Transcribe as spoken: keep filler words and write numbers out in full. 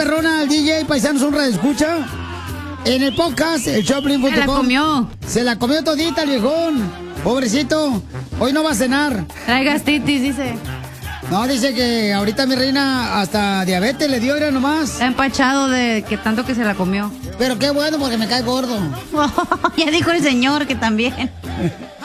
Ronald D J, paisanos, un radio escucha. En el podcast, el Choplin punto com. Se la comió. Se la comió todita el viejón. Pobrecito. Hoy no va a cenar. Trae gastritis, dice. No, dice que ahorita mi reina hasta diabetes le dio, era nomás. Está empachado de que tanto que se la comió. Pero qué bueno porque me cae gordo. Ya dijo el señor que también.